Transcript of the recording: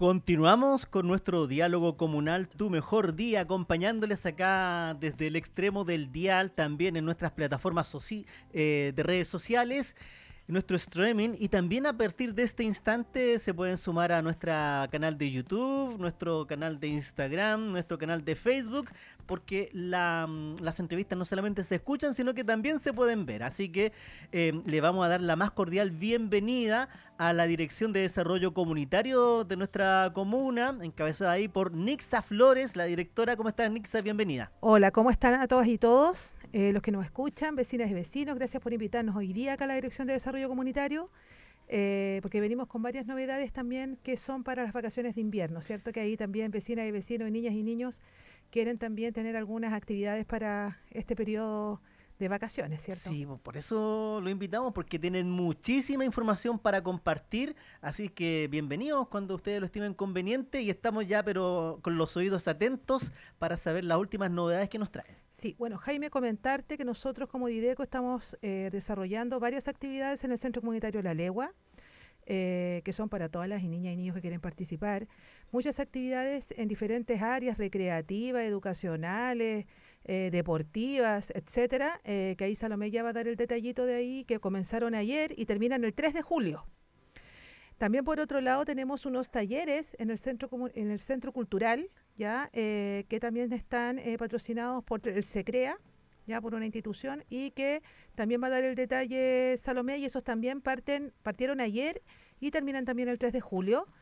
Continuamos con nuestro diálogo comunal, Tu Mejor Día, acompañándoles acá desde el extremo del dial, también en nuestras plataformas de redes sociales, en nuestro streaming, y también a partir de este instante se pueden sumar a nuestro canal de YouTube, nuestro canal de Instagram, nuestro canal de Facebook, porque las entrevistas no solamente se escuchan, sino que también se pueden ver. Así que le vamos a dar la más cordial bienvenida a la Dirección de Desarrollo Comunitario de nuestra comuna, encabezada ahí por Nixa Flores, la directora. ¿Cómo estás, Nixa? Bienvenida. Hola, ¿cómo están a todas y todos los que nos escuchan, vecinas y vecinos? Gracias por invitarnos hoy día acá a la Dirección de Desarrollo Comunitario, porque venimos con varias novedades también que son para las vacaciones de invierno, ¿cierto? Que ahí también vecinas y vecinos, niñas y niños quieren también tener algunas actividades para este periodo de vacaciones, ¿cierto? Sí, por eso lo invitamos, porque tienen muchísima información para compartir, así que bienvenidos cuando ustedes lo estimen conveniente, y estamos ya pero con los oídos atentos para saber las últimas novedades que nos traen. Sí, bueno, Jaime, comentarte que nosotros como Dideco estamos desarrollando varias actividades en el Centro Comunitario La Legua, que son para todas las niñas y niños que quieren participar. Muchas actividades en diferentes áreas, recreativas, educacionales, deportivas, etcétera, que ahí Salomé ya va a dar el detallito de ahí, que comenzaron ayer y terminan el 3 de julio. También por otro lado tenemos unos talleres en el centro cultural, ya que también están patrocinados por el SECREA, ya por una institución, y que también va a dar el detalle Salomé, y esos también partieron ayer y terminan también el 3 de julio.